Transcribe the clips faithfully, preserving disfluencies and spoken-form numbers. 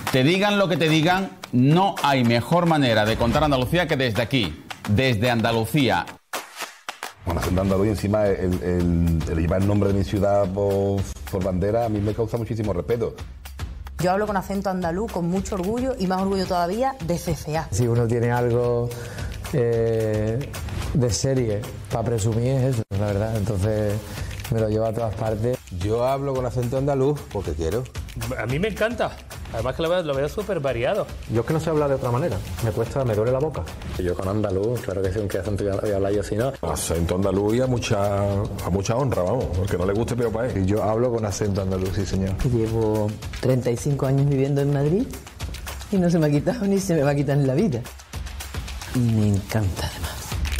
Te digan lo que te digan, no hay mejor manera de contar Andalucía que desde aquí, desde Andalucía. Con acento andaluz y encima el, el, el llevar el nombre de mi ciudad por, por bandera a mí me causa muchísimo respeto. Yo hablo con acento andaluz con mucho orgullo y más orgullo todavía de C C A. Si uno tiene algo eh, de serie para presumir es eso, la verdad. Entonces me lo llevo a todas partes. Yo hablo con acento andaluz porque quiero. A mí me encanta. Además que lo veo, lo veo súper variado. Yo es que no sé hablar de otra manera. Me cuesta, me duele la boca. Yo con andaluz, claro que sí, aunque acento voy a hablar yo si no. Acento andaluz y a mucha, a mucha honra, vamos. Porque no le guste peor para él. Yo hablo con acento andaluz, sí señor. Llevo treinta y cinco años viviendo en Madrid y no se me ha quitado ni se me va a quitar en la vida. Y me encanta además.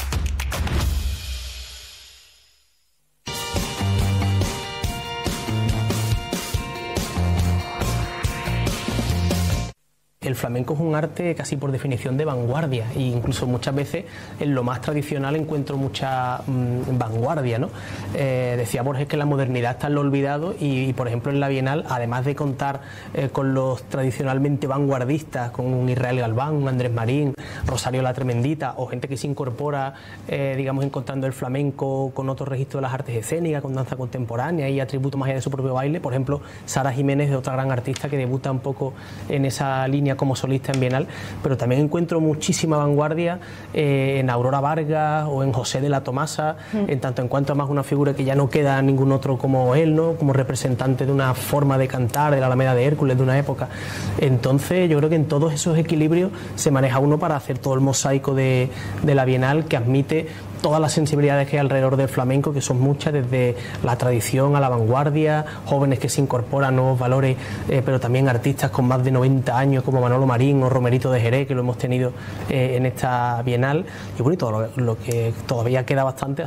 El flamenco es un arte casi por definición de vanguardia e incluso muchas veces en lo más tradicional encuentro mucha mmm, vanguardia, ¿no? Eh, decía Borges que la modernidad está en lo olvidado y, y por ejemplo en la Bienal, además de contar eh, con los tradicionalmente vanguardistas, con un Israel Galván, un Andrés Marín, Rosario la Tremendita o gente que se incorpora, eh, digamos, encontrando el flamenco con otros registros de las artes escénicas, con danza contemporánea y atributos más allá de su propio baile, por ejemplo Sara Jiménez, de otra gran artista que debuta un poco en esa línea como solista en Bienal, pero también encuentro muchísima vanguardia eh, en Aurora Vargas o en José de la Tomasa, mm. en tanto en cuanto a más una figura que ya no queda ningún otro como él, ¿no? Como representante de una forma de cantar, de la Alameda de Hércules, de una época. Entonces yo creo que en todos esos equilibrios se maneja uno para hacer todo el mosaico de, de la Bienal, que admite todas las sensibilidades que hay alrededor del flamenco, que son muchas, desde la tradición a la vanguardia, jóvenes que se incorporan nuevos valores, eh, pero también artistas con más de noventa años como Manolo Marín o Romerito de Jerez, que lo hemos tenido eh, en esta Bienal, y bueno, y todo lo, lo que todavía queda bastante.